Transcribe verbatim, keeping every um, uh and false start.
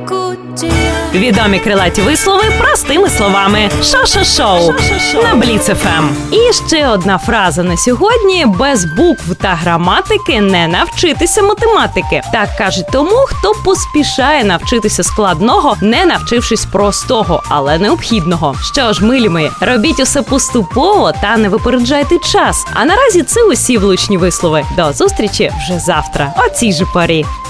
Відомі крилаті вислови простими словами. Шо-шо-шоу на Бліц еф ем. І ще одна фраза на сьогодні. Без букв та граматики не навчитися математики. Так кажуть тому, хто поспішає навчитися складного, не навчившись простого, але необхідного. Що ж, милі мої, робіть усе поступово та не випереджайте час. А наразі це усі влучні вислови. До зустрічі вже завтра о цій же порі.